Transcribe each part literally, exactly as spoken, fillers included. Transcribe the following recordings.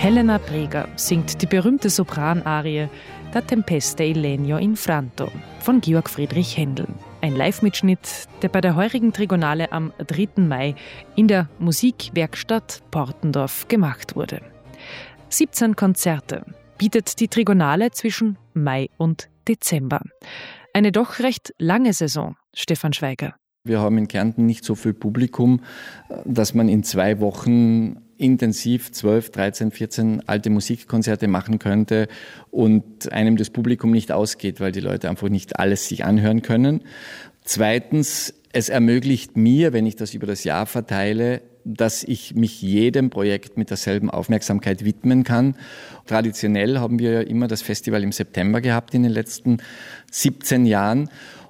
Helena Breger singt die berühmte Sopranarie Da Tempesta il legno infranto von Georg Friedrich Händel. Ein Live-Mitschnitt, der bei der heurigen Trigonale am dritten Mai in der Musikwerkstatt Portendorf gemacht wurde. siebzehn Konzerte bietet die Trigonale zwischen Mai und Dezember. Eine doch recht lange Saison, Stefan Schweiger. Wir haben in Kärnten nicht so viel Publikum, dass man in zwei Wochen intensiv zwölf, dreizehn, vierzehn alte Musikkonzerte machen könnte und einem das Publikum nicht ausgeht, weil die Leute einfach nicht alles sich anhören können. Zweitens, es ermöglicht mir, wenn ich das über das Jahr verteile, dass ich mich jedem Projekt mit derselben Aufmerksamkeit widmen kann. Traditionell haben wir ja immer das Festival im September gehabt in den letzten siebzehn Jahren.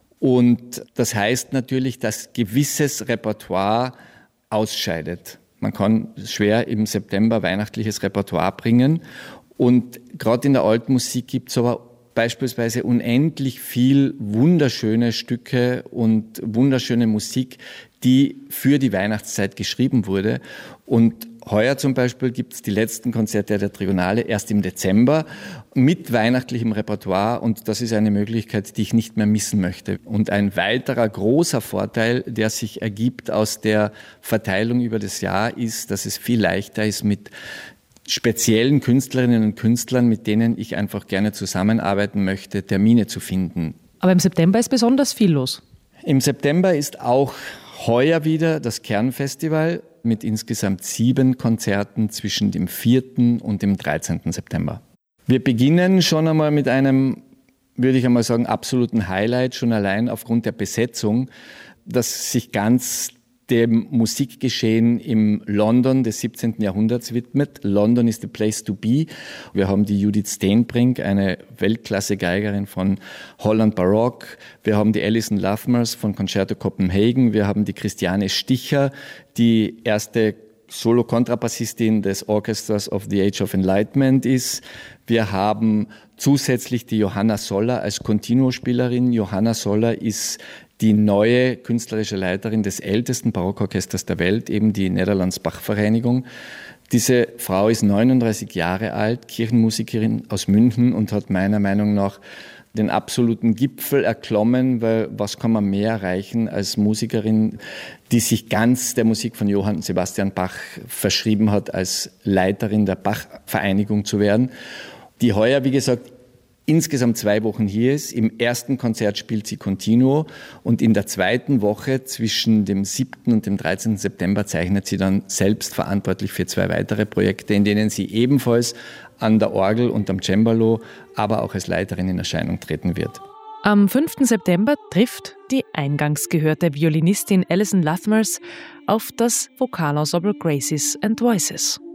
Und das heißt natürlich, dass gewisses Repertoire ausscheidet. Man kann schwer im September weihnachtliches Repertoire bringen. Und gerade in der Altmusik gibt es aber beispielsweise unendlich viel wunderschöne Stücke und wunderschöne Musik, die für die Weihnachtszeit geschrieben wurde. Und heuer zum Beispiel gibt es die letzten Konzerte der Trigonale erst im Dezember mit weihnachtlichem Repertoire, und das ist eine Möglichkeit, die ich nicht mehr missen möchte. Und ein weiterer großer Vorteil, der sich ergibt aus der Verteilung über das Jahr, ist, dass es viel leichter ist, mit speziellen Künstlerinnen und Künstlern, mit denen ich einfach gerne zusammenarbeiten möchte, Termine zu finden. Aber im September ist besonders viel los. Im September ist auch heuer wieder das Kernfestival mit insgesamt sieben Konzerten zwischen dem vierten und dem dreizehnten September. Wir beginnen schon einmal mit einem, würde ich einmal sagen, absoluten Highlight, schon allein aufgrund der Besetzung, das sich ganz dem Musikgeschehen im London des siebzehnten Jahrhunderts widmet. London is the place to be. Wir haben die Judith Steenbrink, eine Weltklasse-Geigerin von Holland Baroque. Wir haben die Alison Luthmers von Concerto Copenhagen. Wir haben die Christiane Sticher, die erste Solo-Kontrabassistin des Orchestras of the Age of Enlightenment ist. Wir haben zusätzlich die Johanna Soller als Continuo-Spielerin. Johanna Soller ist die neue künstlerische Leiterin des ältesten Barockorchesters der Welt, eben die Netherlands Bach-Vereinigung. Diese Frau ist neununddreißig Jahre alt, Kirchenmusikerin aus München und hat meiner Meinung nach den absoluten Gipfel erklommen, weil was kann man mehr erreichen als Musikerin, die sich ganz der Musik von Johann Sebastian Bach verschrieben hat, als Leiterin der Bach-Vereinigung zu werden, die heuer, wie gesagt, insgesamt zwei Wochen hier ist. Im ersten Konzert spielt sie Continuo und in der zweiten Woche zwischen dem siebten und dem dreizehnten September zeichnet sie dann selbst verantwortlich für zwei weitere Projekte, in denen sie ebenfalls an der Orgel und am Cembalo, aber auch als Leiterin in Erscheinung treten wird. Am fünften September trifft die eingangs gehörte Violinistin Alison Luthmers auf das Vokalensemble Graces and Voices.